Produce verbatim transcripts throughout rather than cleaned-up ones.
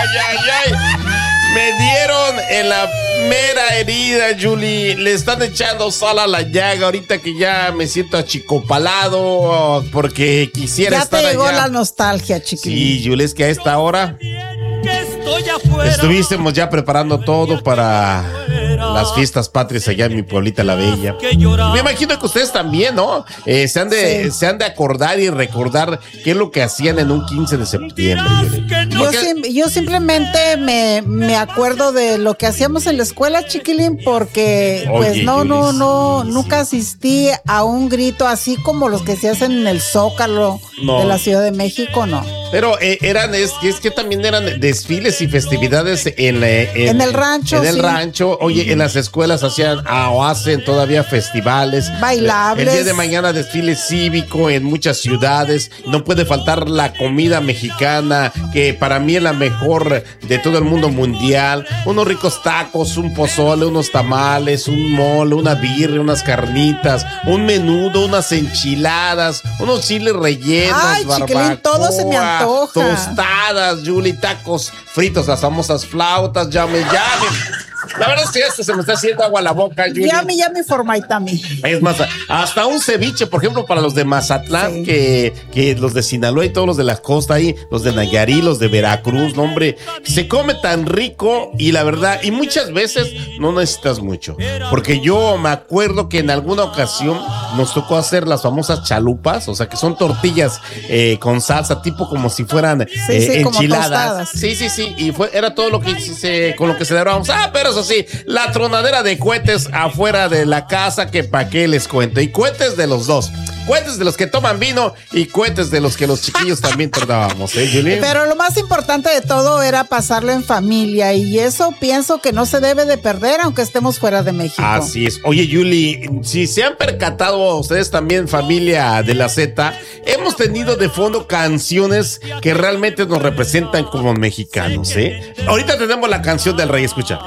ay, ay. Me dieron en la mera herida, Julie. Le están echando sal a la llaga ahorita que ya me siento achicopalado porque quisiera ya estar allá. Ya te llegó la nostalgia, chiquilín. Sí, Julie, es que a esta hora estuviésemos ya preparando todo para las fiestas patrias allá en mi pueblita La Bella. Me imagino que ustedes también, ¿no? Eh, se, han de, sí. se han de acordar y recordar qué es lo que hacían en un quince de septiembre. Yo, Porque... sim- yo simplemente me, me acuerdo de lo que hacíamos en la escuela, chiquilín, porque Oye, pues no, Julie, no, no, sí, nunca sí. asistí a un grito así como los que se hacen en el Zócalo no. de la Ciudad de México, no. Pero eh, eran, es, es que también eran desfiles y festividades en, en, en el rancho. En el sí. rancho, oye, mm. en las escuelas hacían o hacen todavía festivales. Bailables. El día de mañana desfile cívico en muchas ciudades. No puede faltar la comida mexicana, que para mí es la mejor de todo el mundo mundial. Unos ricos tacos, un pozole, unos tamales, un mole, una birria, unas carnitas, un menudo, unas enchiladas, unos chiles rellenos, Ay, barbacoa. Chiquilín, todo se me antoja. Tostadas, Julie, tacos fritos, las famosas flautas, llame, llame. La verdad es que esto se me está haciendo agua a la boca, Julie. Llame, llame, formaitami. Es más, hasta un ceviche, por ejemplo, para los de Mazatlán, sí. que, que los de Sinaloa y todos los de la costa ahí, los de Nayarit, los de Veracruz, no, hombre, se come tan rico y la verdad, y muchas veces no necesitas mucho. Porque yo me acuerdo que en alguna ocasión nos tocó hacer las famosas chalupas, o sea, que son tortillas eh, con salsa, tipo como si fueran sí, eh, sí, enchiladas. Sí, sí, sí, y fue, era todo lo que se, con lo que celebramos. Ah, pero eso sí, la tronadera de cohetes afuera de la casa, que pa' qué les cuento. Y cohetes de los dos. Cohetes de los que toman vino y cohetes de los que los chiquillos también tornábamos, ¿eh, Julie? Pero lo más importante de todo era pasarlo en familia y eso pienso que no se debe de perder aunque estemos fuera de México. Así es. Oye, Julie, si se han percatado ustedes también, familia de la Z, hemos tenido de fondo canciones que realmente nos representan como mexicanos, ¿eh? Ahorita tenemos la canción del Rey, escucha.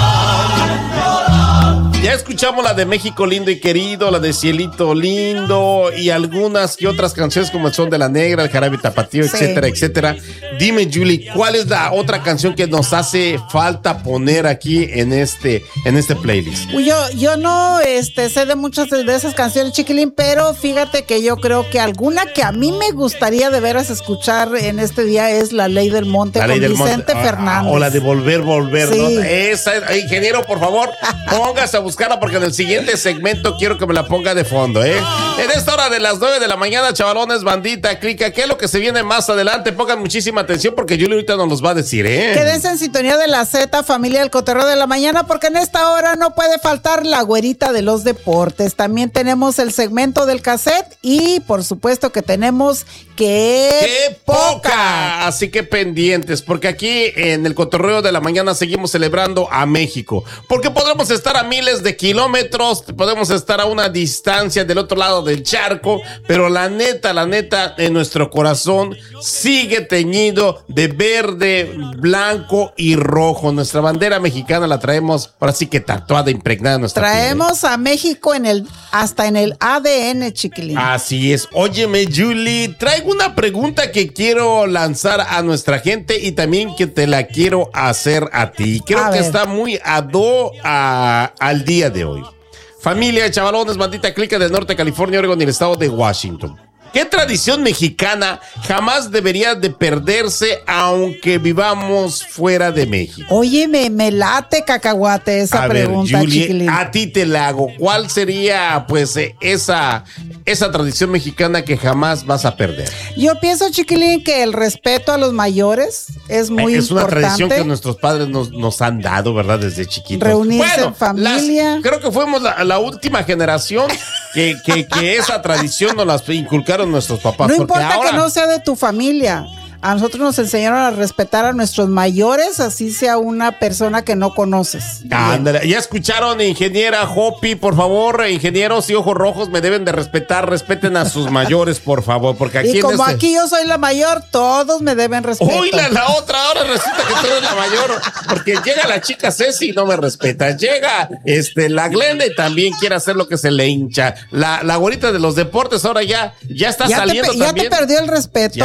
Ya escuchamos la de México lindo y querido, la de Cielito lindo y algunas y otras canciones como el Son de la Negra, el Jarabe Tapatío, sí. etcétera, etcétera. Dime, Julie, ¿cuál es la otra canción que nos hace falta poner aquí en este, en este playlist? Yo, yo no este, sé de muchas de esas canciones, chiquilín, pero fíjate que yo creo que alguna que a mí me gustaría de veras escuchar en este día es La Ley del Monte con Vicente Monte. Fernández. O la de Volver, Volver, sí. ¿no? Esa, ingeniero, por favor, póngase a buscarla porque en el siguiente segmento quiero que me la ponga de fondo, ¿eh? En esta hora de las nueve de la mañana, chavalones, bandita, clica, ¿qué es lo que se viene más adelante? Pongan muchísima atención porque Julie ahorita nos los va a decir, ¿eh? Quédense en sintonía de la Z, familia del Cotorreo de la Mañana, porque en esta hora no puede faltar la güerita de los deportes. También tenemos el segmento del cassette y, por supuesto, que tenemos ¡Qué, ¡Qué poca! Así que pendientes, porque aquí en el Cotorreo de la Mañana seguimos celebrando a México, porque podremos estar a miles de kilómetros, podemos estar a una distancia del otro lado del charco, pero la neta, la neta, en nuestro corazón sigue teñido de verde, blanco y rojo. Nuestra bandera mexicana la traemos, ahora sí que tatuada, impregnada en nuestra Traemos piel, ¿eh? a México en el, hasta en el A D N, chiquilín. Así es. Óyeme, Julie, traigo una pregunta que quiero lanzar a nuestra gente y también que te la quiero hacer a ti. Creo a que ver. Está muy ad hoc a, al día de hoy. Familia, chavalones, bandita clica del norte de California, Oregon y el estado de Washington. ¿Qué tradición mexicana jamás debería de perderse aunque vivamos fuera de México? Oye, me, me late, cacahuate, esa a pregunta, ver, Julie, chiquilín. a ti te la hago. ¿Cuál sería, pues, eh, esa, esa tradición mexicana que jamás vas a perder? Yo pienso, chiquilín, que el respeto a los mayores es muy es importante. Es una tradición que nuestros padres nos, nos han dado, ¿verdad? Desde chiquitos. Reunirse bueno, en familia. Las, creo que fuimos la, la última generación que, que, que esa tradición nos la inculcaron nuestros papás. No porque importa ahora, que no sea de tu familia. A nosotros nos enseñaron a respetar a nuestros mayores, así sea una persona que no conoces. Ándale, ya escucharon, ingeniera Hopi, por favor, ingenieros y ojos rojos me deben de respetar, respeten a sus mayores, por favor, porque aquí y como en este... aquí yo soy la mayor, todos me deben respeto. Uy, la, la otra, ahora resulta que tú eres la mayor, porque llega la chica Ceci y no me respeta, llega este la Glenda y también quiere hacer lo que se le hincha, la, la güerita de los deportes ahora ya, ya está ya saliendo te, también. Ya te perdió el respeto,